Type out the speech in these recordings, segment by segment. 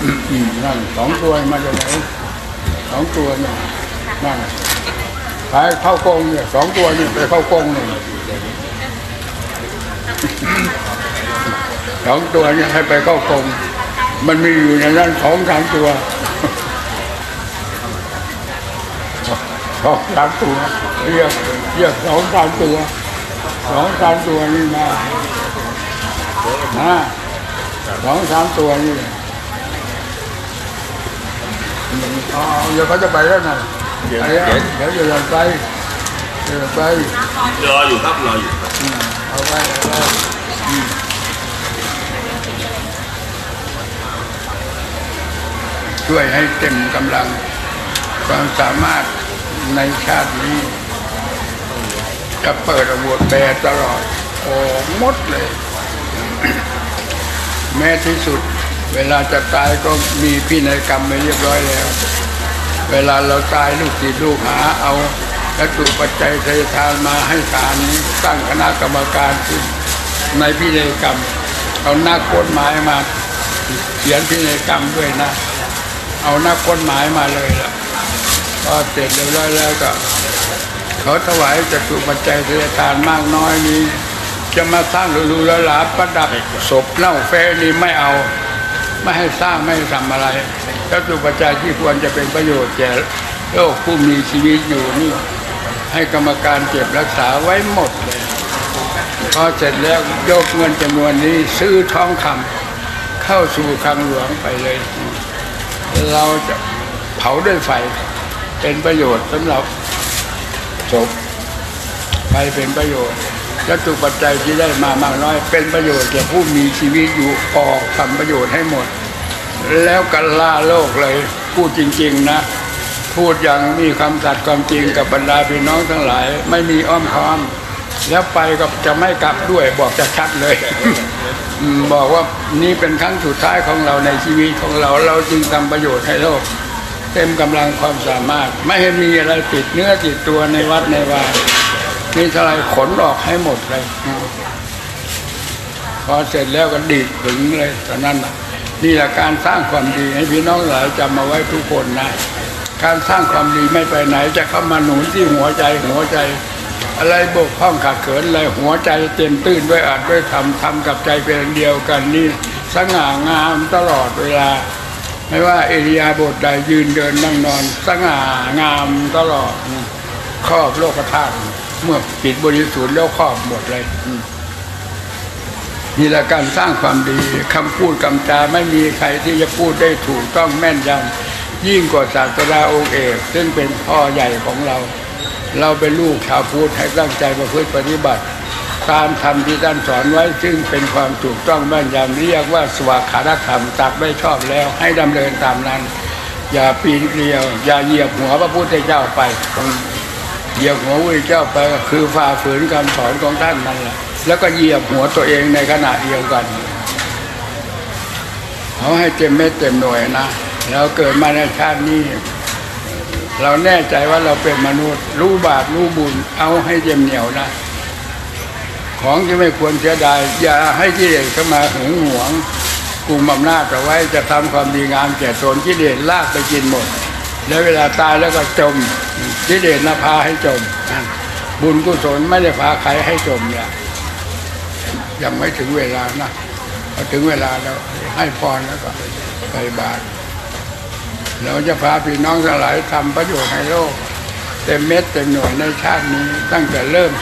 นั่นสองตัวมาจากไหนสองตัวนี่นั่นขายเข้ากงเนี่ยสองตัวนี่ไปเข้ากงเนี่ยสองตัวนี่ให้ไปเข้ากงมันมีอยู่ในนั้นสองสามตัวสองสามตัวเรียกสองสามตัวสองสามตัวนี่มาสองสามตัวนี่เดี๋ยวเขาจะไปแล้วนะเดี๋ยวจะไปรออยู่ครับรออยู่เอาไปช่วยให้เต็มกำลังความสามารถในชาตินี้จะเปิดอาวุธแปรตลอดโอ้หมดเลยแม้ที่สุดเวลาจะตายก็มีพินัยกรรมไปเรียบร้อยแล้วเวลาเราตายลูกศิษย์ลูกหาเอาวัตถุปัจจัยทายทานมาให้ศาลนี้ตั้งคณะกรรมการขึ้นในพินัยกรรมเอานักกฎหมายมาเขียนพินัยกรรมด้วยนะเอานักกฎหมายมาเลยล่ะพอเสร็จเรียบร้อยแล้วก็เขาถวายวัตถุปัจจัยทายทานมากน้อยนี้จะมาสร้างหรูหราประดับศพเน่าแฝนี่ไม่เอาไม่ให้สร้างไม่ทำอะไรวัตถุปัจจัยที่ควรจะเป็นประโยชน์แก่โลกผู้มีชีวิตอยู่นี่ให้กรรมการเก็บรักษาไว้หมดเลยพอเสร็จแล้วยกเงินจำนวนนี้ซื้อทองคำเข้าสู่คลังหลวงไปเลยเราจะเผาด้วยไฟเป็นประโยชน์สำหรับศพไฟเป็นประโยชน์วัตถุปัจจัยที่ได้มามากน้อยเป็นประโยชน์แก่ผู้มีชีวิตอยู่ออกทำประโยชน์ให้หมดแล้วกันล่าโลกเลยพูดจริงๆนะพูดอย่างมีคำสัตย์ความจริงกับบรรดาพี่น้องทั้งหลายไม่มีอ้อมค้อมแล้วไปก็จะไม่กลับด้วยบอกจะชัดเลย บอกว่านี่เป็นครั้งสุดท้ายของเราในชีวิตของเราจึงทำประโยชน์ให้โลกเต็มกำลังความสามารถไม่ให้มีอะไรติดเนื้อติดตัวในวัดในวามีอะไรขนออกให้หมดเลยพอเสร็จแล้วก็ดีดถึงเลยตอนนั้นนี่แหละการสร้างความดีให้พี่น้องหลายจำมาไว้ทุกคนนะการสร้างความดีไม่ไปไหนจะเข้ามาหนุนที่หัวใจอะไรบกพร่องขาดเขินอะไรหัวใจเต็มตื้นด้วยอาจด้วยทำกับใจเป็นเดียวกันนี่สง่างามตลอดเวลาไม่ว่าอิริยาบถใดยืนเดินนั่งนอนสง่างามตลอดครอบโลกธาตุเมื่อจิตบริสุทธิ์แล้วครอบหมดเลยนี่แหละการสร้างความดีคำพูดคำจาไม่มีใครที่จะพูดได้ถูกต้องแม่นยำยิ่งกว่าศาสดาองค์เอกซึ่งเป็นพ่อใหญ่ของเราเป็นลูกชาวพุทธให้ตั้งใจประพฤติปฏิบัติตามธรรมที่ท่านสอนไว้ซึ่งเป็นความถูกต้องแม่นยำเรียกว่าสวากขาธรรมตักไม่ชอบแล้วให้ดำเนินตามนั้นอย่าปีนเกลียวอย่าเหยียบหัวพระพุทธเจ้าไปเหยียบหัวพระพุทธเจ้าไปก็คือฝ่าฝืนคำสอนของท่านนั่นแหละแล้วก็เหยียบหัวตัวเองในขณะเดียวกันเขาให้เต็มเม็ดเต็มหน่วยนะแล้วเกิดมาในชาตินี้เราแน่ใจว่าเราเป็นมนุษย์รู้บาปรู้บุญเอาให้เต็มเหนียวนะของที่ไม่ควรเสียดายอย่าให้กิเลสเข้ามาหึงหวงกุมอำนาจเอาไว้จะทำความดีงามแก่ตนกิเลสลากไปกินหมดแล้วเวลาตายแล้วก็จมกิเลสน่ะพาให้จมบุญกุศลไม่ได้พาใครให้จมเนี่ยยังไม่ถึงเวลานะพอถึงเวลาแล้วให้พรแล้วก็ใส่บาตรเราจะพาพี่น้องทั้งหลายทำประโยชน์ให้โลกเต็มเม็ดเต็มหน่วยในชาตินี้ตั้งแต่เริ่ม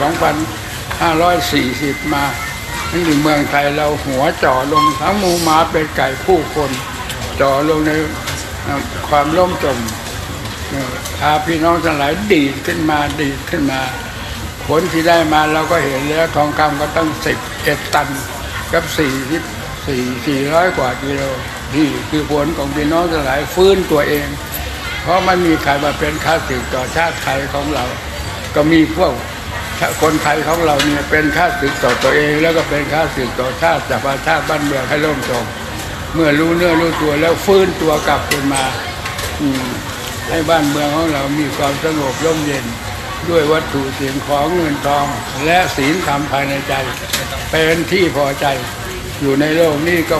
2540 มาที่เมืองไทยเราหัวจ่อลงทั้งหมูหมาเป็นไก่ผู้คนจ่อลงในความล่มจมพาพี่น้องทั้งหลายดีดขึ้นมาผลที่ได้มาเราก็เห็นแล้วทองคำก็ต้อง11 ตันกับ400 กว่ากิโลนี่คือผลของพี่น้องทั้งหลายฟื้นตัวเองเพราะไม่มีใครมาเป็นข้าศึกต่อชาติไทยของเราก็มีพวกคนไทยของเราเนี่ยเป็นข้าศึกต่อตัวเองแล้วก็เป็นข้าศึกต่อชาติจากประชาติบ้านเมืองให้ล่มจมเมื่อรู้เนื้อรู้ตัวแล้วฟื้นตัวกลับขึ้นมาให้บ้านเมืองของเรามีความสงบร่มเย็นด้วยวัตถุสิ่งของเงินทองและศีลธรรมภายในใจเป็นที่พอใจอยู่ในโลกนี้ก็